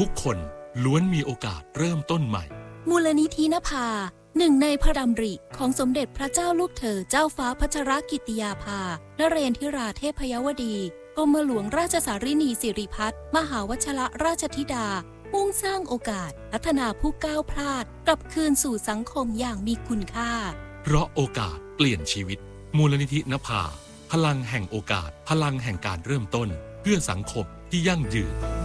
ทุกคนล้วนมีโอกาสเริ่มต้นใหม่มูลนิธินภาหนึ่งในพระดำริของสมเด็จพระเจ้าลูกเธอเจ้าฟ้าพัชรกิติยาภานเรนทิราเทพยวดีกรมหลวงราชสารินีสิริพัฒน์มหาวชรราชธิดามุ่งสร้างโอกาสพัฒนาผู้ก้าวพลาดกลับคืนสู่สังคมอย่างมีคุณค่าเพราะโอกาสเปลี่ยนชีวิตมูลนิธินภาพลังแห่งโอกาสพลังแห่งการเริ่มต้นเพื่อสังคมที่ยั่งยืน